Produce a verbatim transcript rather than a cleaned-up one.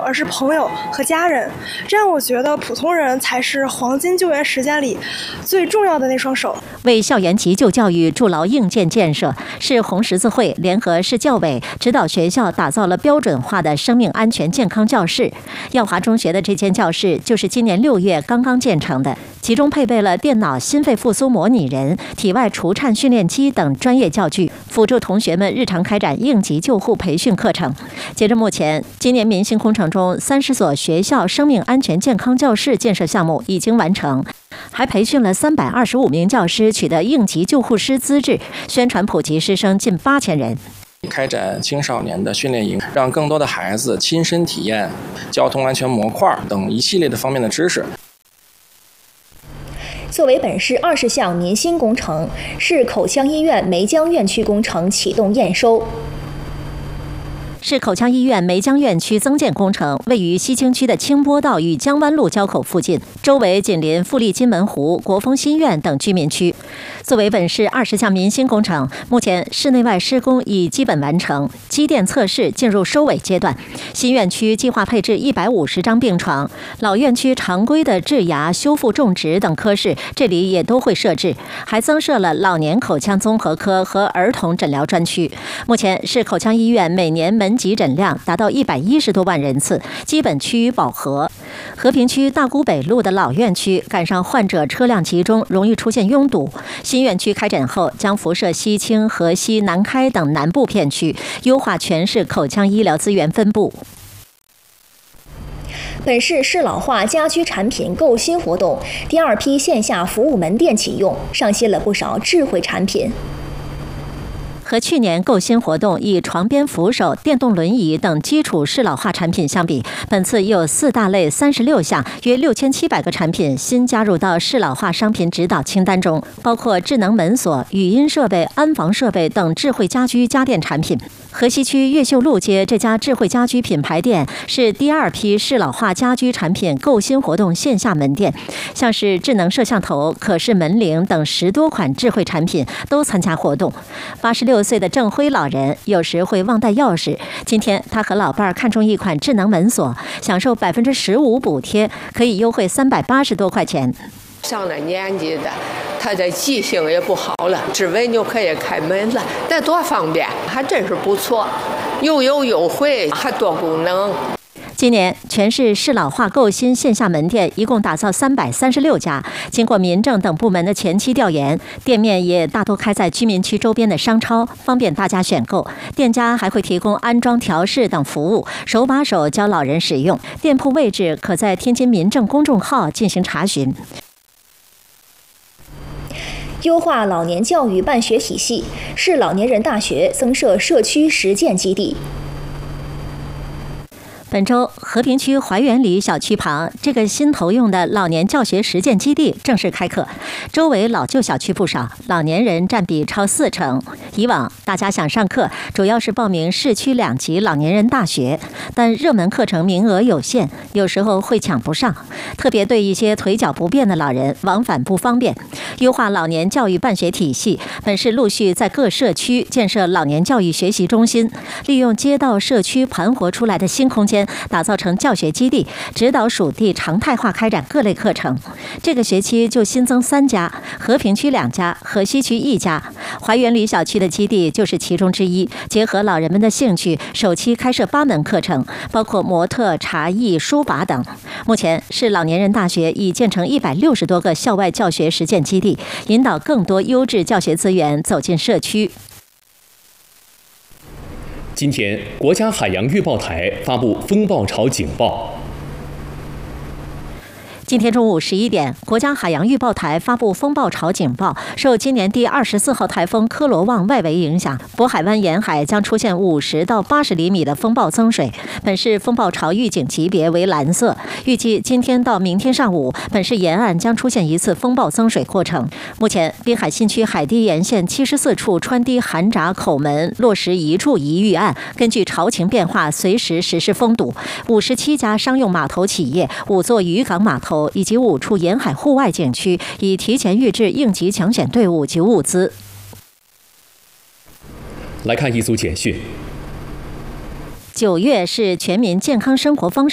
而是朋友和家人。这样我觉得普通人才是黄金救援时间里最重要的那双手。 为校园急救教育筑牢硬件建设，市红十字会联合市教委指导学校打造了标准化的生命安全健康教室。耀华中学的这间教室就是今年六月刚刚建成的，其中配备了电脑心肺复苏模拟人、体外除颤训练机等专业教具，辅助同学们日常开展应急救护培训课程。截至目前，今年民心工程中三十所学校生命安全健康教室建设项目已经完成，还培训了三百二十五名教师取得应急救护师资质，宣传普及师生近八千人。 开展青少年的训练营，让更多的孩子亲身体验交通安全模块等一系列的方面的知识。 作为本市二十项民心工程，市口腔医院梅江院区工程启动验收。 市口腔医院梅江院区增建工程位于西青区的清波道与江湾路交口附近，周围紧邻富力金门湖、国风新苑等居民区。作为本市二十项民心工程，目前市内外施工已基本完成，机电测试进入收尾阶段。新院区计划配置一百五十张病床，老院区常规的治牙、修复、种植等科室，这里也都会设置，还增设了老年口腔综合科和儿童诊疗专区。目前市口腔医院每年门急诊量达到一百一十多万人次，基本趋于饱和。和平区大沽北路的老院区赶上患者车辆集中，容易出现拥堵。新院区开展后，将辐射西青、河西、南开等南部片区，优化全市口腔医疗资源分布。 本市适老化家居产品购新活动第二批线下服务门店启用，上新了不少智慧产品。 和去年购新活动以床边扶手、电动轮椅等基础适老化产品相比，本次又有四大类三十六项，约六千七百个产品新加入到适老化商品指导清单中，包括智能门锁、语音设备、安防设备等智慧家居家电产品。河西区越秀路街这家智慧家居品牌店是第二批适老化家居产品购新活动线下门店，像是智能摄像头、可视门铃等十多款智慧产品都参加活动。八十六岁的郑辉老人有时会忘带钥匙，今天他和老伴儿看中一款智能门锁，享受百分之十五补贴，可以优惠三百八十多块钱。 上了年纪的，他的记性也不好了，指纹就可以开门了，这多方便，还真是不错，又有优惠，还多功能。 今年全市适老化购新线下门店一共打造三百三十六家，经过民政等部门的前期调研，店面也大多开在居民区周边的商超，方便大家选购。店家还会提供安装调试等服务，手把手教老人使用。店铺位置可在天津民政公众号进行查询。 优化老年教育办学体系，市老年人大学增设社区实践基地。 本周，和平区怀园里小区旁这个新投用的老年教学实践基地正式开课，周围老旧小区不少，老年人占比超四成。以往大家想上课，主要是报名市区两级老年人大学，但热门课程名额有限，有时候会抢不上，特别对一些腿脚不便的老人往返不方便。优化老年教育办学体系，本市陆续在各社区建设老年教育学习中心，利用街道社区盘活出来的新空间，打造成教学基地，指导属地常态化开展各类课程。这个学期就新增三家，和平区两家，河西区一家。怀园里小区的基地就是其中之一，结合老人们的兴趣，首期开设八门课程，包括模特、茶艺、书法等。目前市老年人大学已建成一百六十多个校外教学实践基地，引导更多优质教学资源走进社区。 今天，国家海洋预报台发布风暴潮警报。 今天中午十一点，国家海洋预报台发布风暴潮警报。受今年第二十四号台风科罗旺外围影响，渤海湾沿海将出现五十到八十厘米的风暴增水。本市风暴潮预警级别为蓝色。预计今天到明天上午，本市沿岸将出现一次风暴增水过程。目前，滨海新区海堤沿线七十四处川堤涵闸口门落实一处一预案，根据潮情变化，随时实施封堵。五十七家商用码头企业、五座渔港码头以及五处沿海户外景区已提前预置应急抢险队伍及物资。 来看一组简讯。 九月是全民健康生活方式